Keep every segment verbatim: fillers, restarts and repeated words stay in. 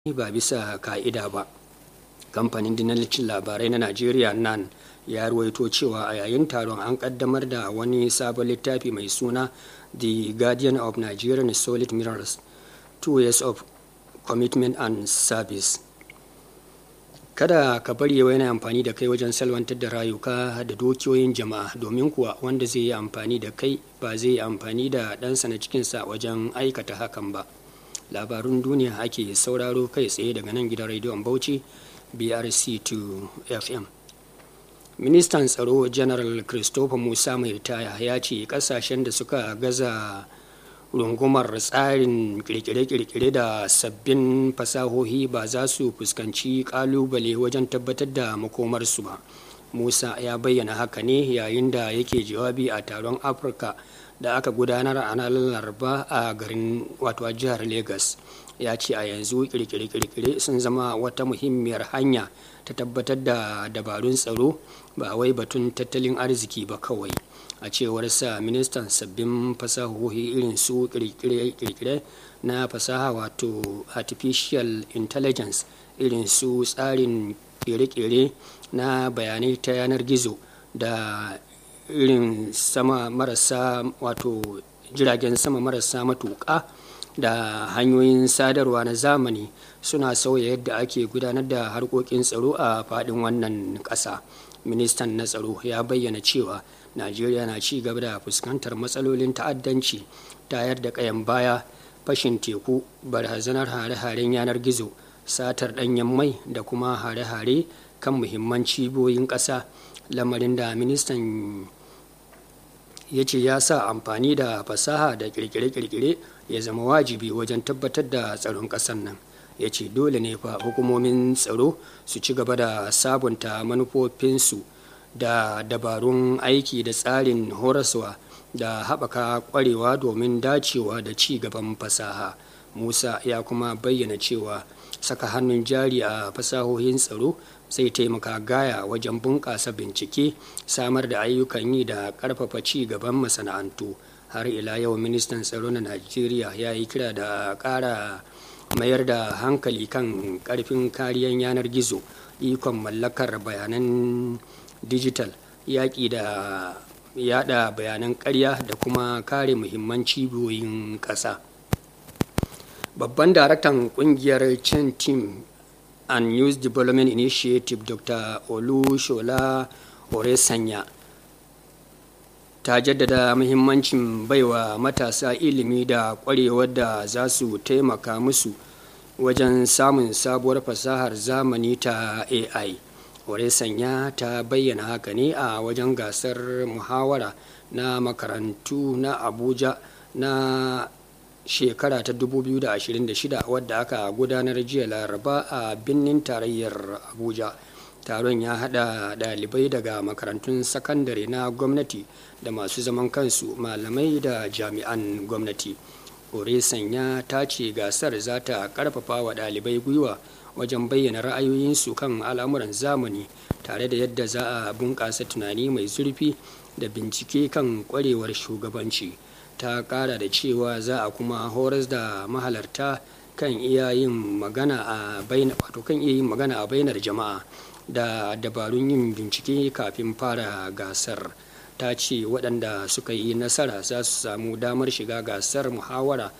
ba bisa ka'ida ba. Kamfanin dillancin labarai na Najeriya Nan ya ruwaito cewa a yayin taron an kaddamar da wani sabon littafi mai suna The Guardian of Nigerian Solid Minerals: Two Years of Commitment and Service. Kada ka bari wani amfani da kai wajen salwantar da rayuka da dukiyoyin jama'a, domin kuwa wanda zai yi amfani da kai ba zai yi amfani da ɗansa na cikinsa wajen aikata hakan ba. Labarun duniya ake sauraro kai tsaye daga nan gidan rediyon Bauchi B R C two F M. Ministan Tsaro General Christopher Musa Mai Ritaya ya ce kasashen da suka gaza rungumar tsarin kirkire-kirkire da sabbin fasahohi ba za su fuskanci kalubale wajen tabbatar da makomarsu ba. Musa ya bayyana haka ne yayin da yake jawabi a taron Afirka da aka gudanar a ranar Laraba a garin wato a jihar Lagos. Ya ce a yanzu kirkire-kirkire sun zama wata muhimmiyar hanya ta tabbatar da dabarun tsaro, ba wai batun tattalin arziki ba kawai. A cewar sa, ministan sabbin fasahohi irin su kirkire-kirkire na fasaha wato artificial intelligence, irin su tsarin kere-kere na bayanai ta yanar gizo da irin sama marasa wato jiragen sama marasa matuƙa da hanyoyin sadarwa na zamani suna sauya yadda ake gudanar da harkokin tsaro a faɗin wannan ƙasa. Ministan na tsaro ya bayyana cewa Najeriya na ci gaba da fuskantar matsalolin ta'addanci, tayar da ƙayan baya, fashin teku, barazanar hare-haren yanar gizo, satar ɗanyen mai da kuma hare-hare kan muhimman cibiyoyin ƙasa, lamarin da ministan ya ce ya sa amfani da fasaha da kirkire-kirkire ya zama wajibi wajen tabbatar da tsaron ƙasar nan. Ya ce dole ne fa hukumomin tsaro su ci gaba da sabunta manufofinsu da dabarun aiki da tsarin horaswa da haɓaka ƙwarewa domin dacewa da ci gaban fasaha. Musa ya kuma bayyana cewa saka hannun jari a fasahohin tsaro zai taimaka gaya wajen bunƙasa bincike, samar da ayyukan yi da ƙarfafa ci gaban masana'antu. Har ila yau ministan tsaro na Najeriya ya yi kira da ƙara mayar da hankali kan ƙarfin kariyar yanar gizo, ikon mallakar bayanan dijital, yaƙi da yada bayanan ƙarya da kuma kare muhimman cibiyoyin ƙasa. Babban daraktan ƙungiyar Chain Team and Youth Development Initiative Doctor Olushola Oresanya ta jaddada muhimmancin baiwa matasa ilimi da ƙwarewar da za su taimaka musu wajen samun sabuwar fasahar zamani ta A I. Oresanya ta bayyana haka ne a wajen gasar muhawara na makarantu na Abuja na shekara ta dubu biyu da ashirin da shida wadda aka gudanar jiya Laraba a birnin tarayyar Abuja. Taron ya haɗa ɗalibai daga makarantun sakandare na gwamnati da masu zaman kansu, malamai da jami'an gwamnati. Oresanya ta ce gasar za ta ƙarfafa wa ɗalibai gwiwa wajen bayyana ra'ayoyinsu kan al'amuran zamani, tare da yadda za a bunƙasa tunani mai zurfi da bincike kan ƙwarewar shugabanci. Ta ƙara da cewa za a kuma horas da mahalarta kan iya yin magana a bainar wato kan iya yin magana a bainar jama'a da dabarun yin bincike kafin fara gasar. Ta ce waɗanda suka yi nasara za su samu damar shiga gasar muhawara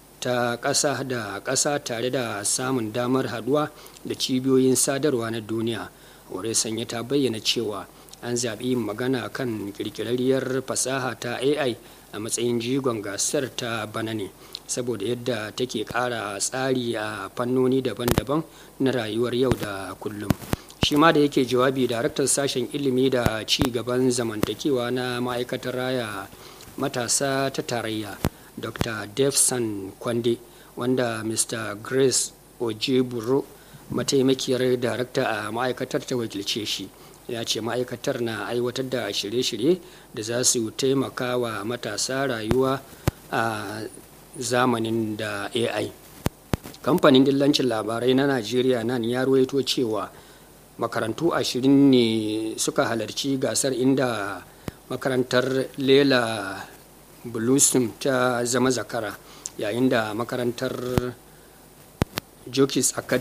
ta ƙasa da ƙasa tare da samun damar haɗuwa da cibiyoyin sadarwa na duniya. Oresanya ta bayyana cewa an zaɓi yin magana kan ƙirƙirarriyar fasaha ta A I a matsayin jigon gasar ta bana ne saboda yadda take ƙara tsari a fannoni daban-daban na rayuwar yau da kullum. Shi ma da yake jawabi, daraktan sashen ilimi da ci gaban zamantakewa na ma'aikatar raya matasa ta tarayya Dr. Devson Kwande, wanda Mr. Grace Ojeburo, mataimakiyar darakta a ma'aikatar, ta wakilce shi, ya ce ma'aikatar na aiwatar da shirye-shirye da za su taimaka wa matasa rayuwa a zamanin da A I. Kamfanin dillancin labarai na Najeriya Nan ya ruwaito cewa makarantu ashirin ne suka halarci gasar, inda makarantar Lela Bluesum ta zama zakara, yayin da makarantar jokis